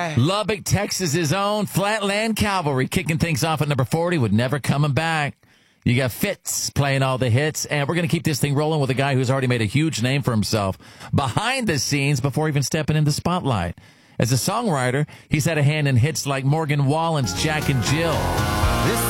right. Lubbock, Texas's own Flatland Cavalry kicking things off at number 40 with Never Coming Back. You got Fitz playing all the hits, and we're going to keep this thing rolling with a guy who's already made a huge name for himself behind the scenes before even stepping in the spotlight. As a songwriter, he's had a hand in hits like Morgan Wallen's Jack and Jill. This